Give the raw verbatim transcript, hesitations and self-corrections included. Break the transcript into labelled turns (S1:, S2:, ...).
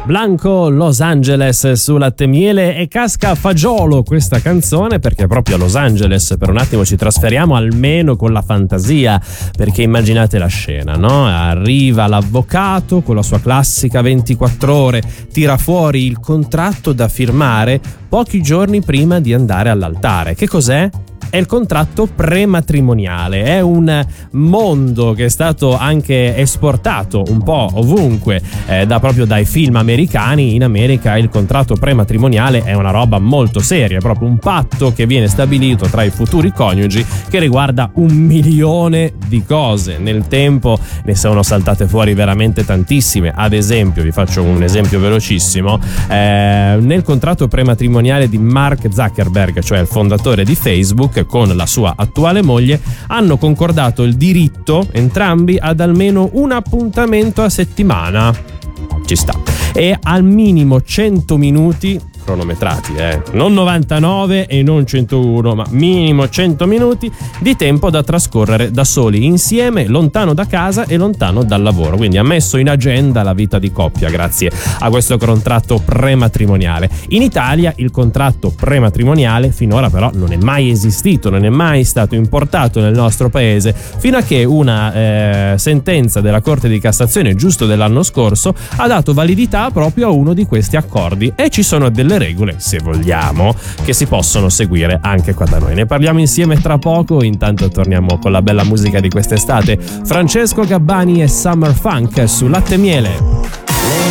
S1: Blanco, Los Angeles su Latte Miele, e casca a fagiolo questa canzone perché proprio a Los Angeles per un attimo ci trasferiamo, almeno con la fantasia, perché immaginate la scena, no? Arriva l'avvocato con la sua classica ventiquattro ore, tira fuori il contratto da firmare pochi giorni prima di andare all'altare. Che cos'è? È il contratto prematrimoniale, è un mondo che è stato anche esportato un po' ovunque, eh, da proprio dai film americani. In America il contratto prematrimoniale è una roba molto seria, è proprio un patto che viene stabilito tra i futuri coniugi che riguarda un milione di cose. Nel tempo ne sono saltate fuori veramente tantissime. Ad esempio, vi faccio un esempio velocissimo, eh, nel contratto prematrimoniale di Mark Zuckerberg, cioè il fondatore di Facebook, con la sua attuale moglie, hanno concordato il diritto entrambi ad almeno un appuntamento a settimana. Ci sta. E al minimo cento minuti cronometrati, eh. non novantanove e non centouno, ma minimo cento minuti di tempo da trascorrere da soli, insieme, lontano da casa e lontano dal lavoro. Quindi ha messo in agenda la vita di coppia grazie a questo contratto prematrimoniale. In Italia il contratto prematrimoniale finora però non è mai esistito, non è mai stato importato nel nostro paese, fino a che una eh, sentenza della Corte di Cassazione giusto dell'anno scorso ha dato validità proprio a uno di questi accordi, e ci sono delle regole, se vogliamo, che si possono seguire anche qua da noi. Ne parliamo insieme tra poco, intanto torniamo con la bella musica di quest'estate. Francesco Gabbani e Summer Funk su Latte Miele.